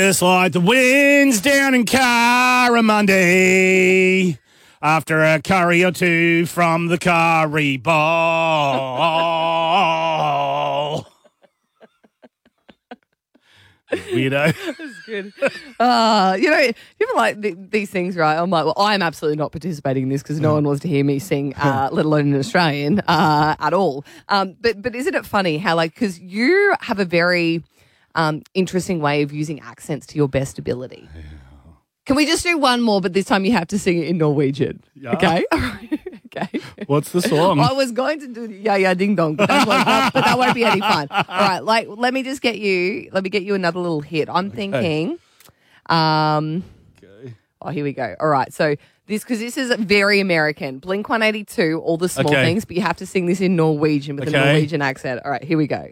It's like the winds down in Currimundi after a curry or two from the curry bowl. Weirdo. That's good. People like these things, right? I'm like, well, I'm absolutely not participating in this because no one wants to hear me sing, let alone in Australian, at all. But isn't it funny how, because you have a very interesting way of using accents to your best ability. Yeah. Can we just do one more, but this time you have to sing it in Norwegian? Yeah. Okay? All right. Okay. What's the song? I was going to do Yeah Yeah Ding Dong, but that won't be any fun. All right, let me get you another little hit. I'm thinking, okay. Oh, here we go. All right, so this is very American. Blink-182, all the small things, but you have to sing this in Norwegian with a Norwegian accent. All right, here we go.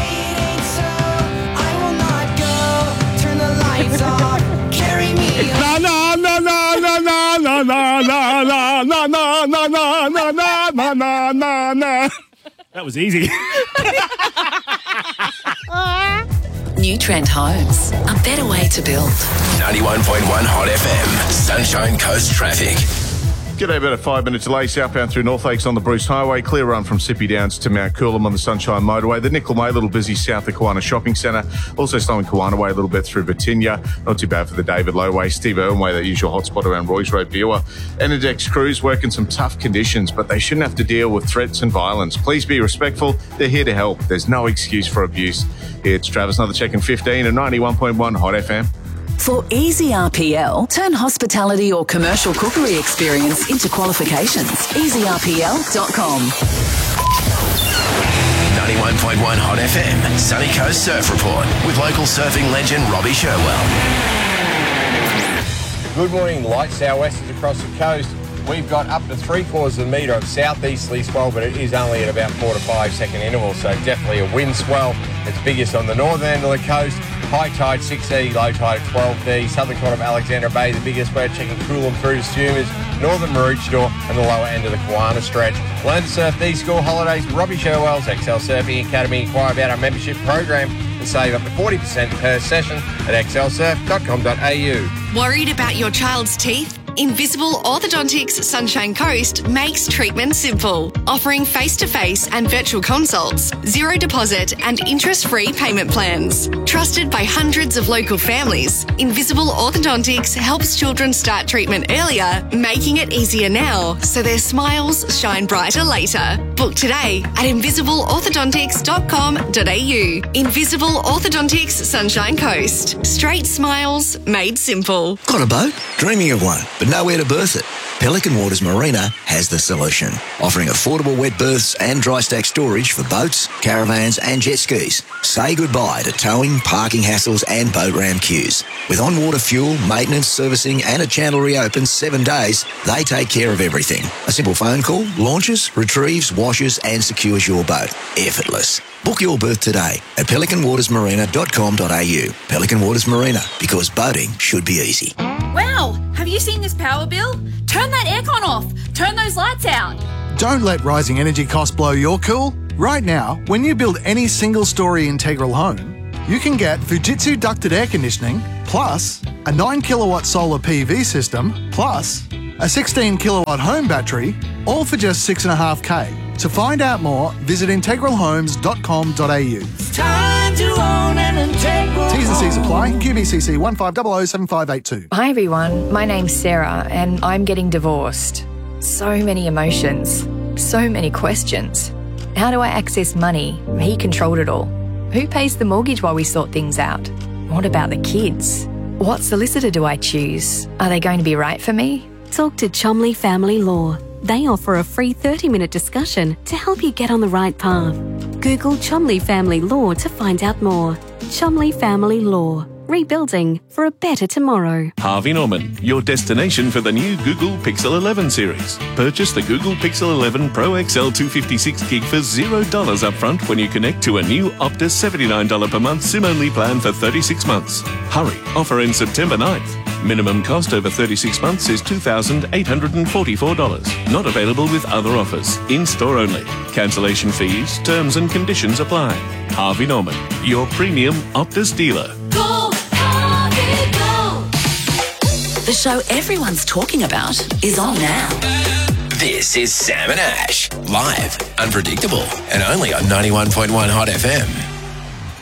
Na na na na na na na na na na na na na na na na na na. That was easy. New Trent Homes, a better way to build. 91.1 Hot FM, Sunshine Coast traffic. G'day, about a 5-minute delay southbound through North Lakes on the Bruce Highway. Clear run from Sippy Downs to Mount Coolum on the Sunshine Motorway. The Nickel May, a little busy south of Kawana Shopping Centre. Also slowing Kawana Way a little bit through Virginia. Not too bad for the David Low Way. Steve Irwin Way, the usual hotspot around Roy's Road, Beerwah. Enidex crews work in some tough conditions, but they shouldn't have to deal with threats and violence. Please be respectful. They're here to help. There's no excuse for abuse. It's Travis, another check in 15 and 91.1 Hot FM. For easy RPL, turn hospitality or commercial cookery experience into qualifications. EasyRPL.com. 91.1 Hot FM, Sunny Coast Surf Report with local surfing legend Robbie Sherwell. Good morning. Light southwesters across the coast. We've got up to 3/4 of a metre of southeasterly swell, but it is only at about 4 to 5 second intervals, so definitely a wind swell. It's biggest on the northern end of the coast. High tide 6E, low tide 12D. Southern quarter of Alexandra Bay, the biggest. We're checking Coolum through to Stumas, northern Maroochydore and the lower end of the Kawana stretch. Learn to surf these school holidays. Robbie Sherwell's XL Surfing Academy. Inquire about our membership program and save up to 40% per session at xlsurf.com.au. Worried about your child's teeth? Invisible Orthodontics Sunshine Coast makes treatment simple, offering face-to-face and virtual consults, zero deposit and interest-free payment plans. Trusted by hundreds of local families, Invisible Orthodontics helps children start treatment earlier, making it easier now so their smiles shine brighter later. Book today at invisibleorthodontics.com.au. Invisible Orthodontics Sunshine Coast. Straight smiles made simple. Got a boat? Dreaming of one, but nowhere to berth it? Pelican Waters Marina has the solution, offering affordable wet berths and dry stack storage for boats, caravans and jet skis. Say goodbye to towing, parking hassles and boat ramp queues. With on-water fuel, maintenance, servicing and a channel reopen 7 days, they take care of everything. A simple phone call launches, retrieves, washes and secures your boat. Effortless. Book your berth today at pelicanwatersmarina.com.au. Pelican Waters Marina, because boating should be easy. Wow, have you seen this power bill? Turn that aircon off. Turn those lights out. Don't let rising energy costs blow your cool. Right now, when you build any single-storey integral home, you can get Fujitsu ducted air conditioning, plus a 9-kilowatt solar PV system, plus a 16-kilowatt home battery, all for just $6.5K. To find out more, visit integralhomes.com.au. It's time to own an integral. T's and C's apply. QBCC 15007582. Hi everyone, my name's Sarah and I'm getting divorced. So many emotions, so many questions. How do I access money? He controlled it all. Who pays the mortgage while we sort things out? What about the kids? What solicitor do I choose? Are they going to be right for me? Talk to Chomley Family Law. They offer a free 30-minute discussion to help you get on the right path. Google Chomley Family Law to find out more. Chomley Family Law. Rebuilding for a better tomorrow. Harvey Norman, your destination for the new Google Pixel 11 series. Purchase the Google Pixel 11 Pro XL 256 gig for $0 upfront when you connect to a new Optus $79 per month SIM-only plan for 36 months. Hurry, offer in September 9th. Minimum cost over 36 months is $2,844. Not available with other offers. In-store only. Cancellation fees, terms and conditions apply. Harvey Norman, your premium Optus dealer. Go Harvey The show everyone's talking about is on now. This is Sam and Ash, live, unpredictable, and only on 91.1 Hot FM.